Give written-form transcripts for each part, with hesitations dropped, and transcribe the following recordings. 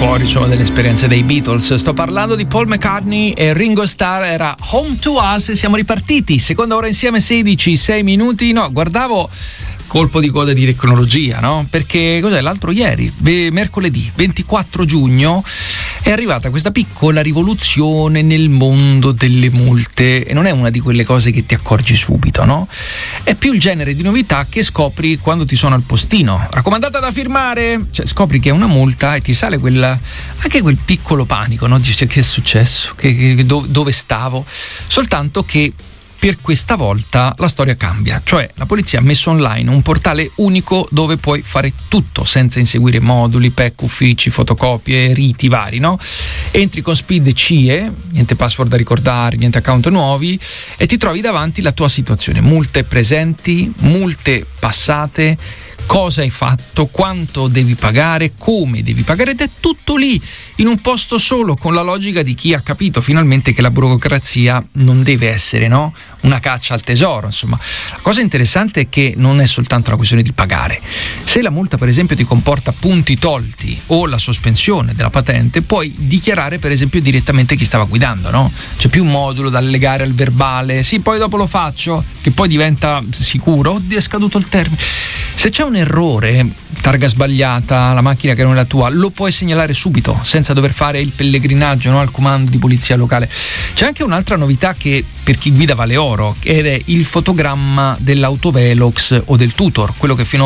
fuori, insomma, delle esperienze dei Beatles. Sto parlando di Paul McCartney e Ringo Starr, era Home to Us e siamo ripartiti. Seconda ora insieme, 6 minuti. No, guardavo colpo di coda di tecnologia, no? Perché cos'è? L'altro ieri, mercoledì 24 giugno, è arrivata questa piccola rivoluzione nel mondo delle multe, e non è una di quelle cose che ti accorgi subito, no? È più il genere di novità che scopri quando ti suona il postino. Raccomandata da firmare! Cioè, scopri che è una multa e ti sale anche quel piccolo panico, no? Dici, che è successo? Dove stavo? Soltanto che per questa volta la storia cambia, cioè la polizia ha messo online un portale unico dove puoi fare tutto senza inseguire moduli, PEC, uffici, fotocopie, riti vari, no? Entri con SPID CIE, niente password da ricordare, niente account nuovi, e ti trovi davanti la tua situazione, multe presenti, multe passate, cosa hai fatto, quanto devi pagare, come devi pagare, ed è tutto lì in un posto solo, con la logica di chi ha capito finalmente che la burocrazia non deve essere, no? Una caccia al tesoro. Insomma, la cosa interessante è che non è soltanto una questione di pagare. Se la multa, per esempio, ti comporta punti tolti o la sospensione della patente, puoi dichiarare, per esempio, direttamente chi stava guidando, no? C'è più un modulo da allegare al verbale, sì, poi dopo lo faccio, che poi diventa sicuro, oddio, è scaduto il termine. Se c'è un errore, targa sbagliata, la macchina che non è la tua, lo puoi segnalare subito senza dover fare il pellegrinaggio, no, al comando di polizia locale. C'è anche un'altra novità che per chi guida vale oro, ed è il fotogramma dell'autovelox o del tutor, quello che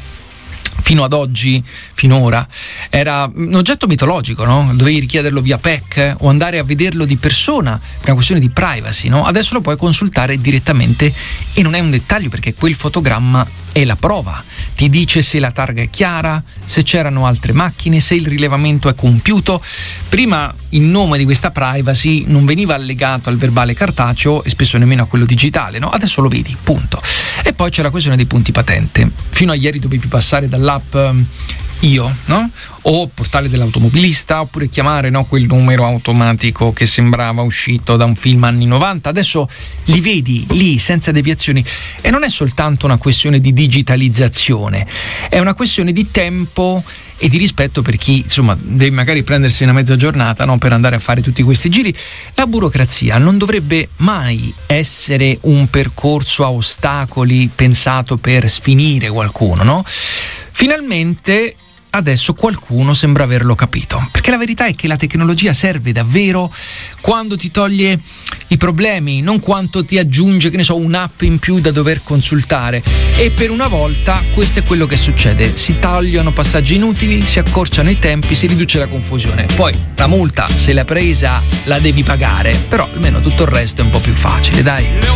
finora era un oggetto mitologico, no? Dovevi richiederlo via PEC o andare a vederlo di persona per una questione di privacy, no? Adesso lo puoi consultare direttamente e non è un dettaglio, perché quel fotogramma è la prova, ti dice se la targa è chiara, se c'erano altre macchine, se il rilevamento è compiuto. Prima il nome di questa privacy non veniva allegato al verbale cartaceo e spesso nemmeno a quello digitale, no? Adesso lo vedi, punto. E poi c'è la questione dei punti patente. Fino a ieri dovevi passare dall'app Io, no? O portale dell'automobilista, oppure chiamare, no, quel numero automatico che sembrava uscito da un film anni 90. Adesso li vedi lì senza deviazioni, e non è soltanto una questione di digitalizzazione, è una questione di tempo e di rispetto per chi, insomma, deve magari prendersi una mezza giornata, no, per andare a fare tutti questi giri. La burocrazia non dovrebbe mai essere un percorso a ostacoli pensato per sfinire qualcuno, no? Finalmente adesso qualcuno sembra averlo capito, perché la verità è che la tecnologia serve davvero quando ti toglie i problemi, non quanto ti aggiunge, che ne so, un'app in più da dover consultare. E per una volta questo è quello che succede: si tagliano passaggi inutili, si accorciano i tempi, si riduce la confusione. Poi la multa, se l'hai presa, la devi pagare, però almeno tutto il resto è un po' più facile, dai.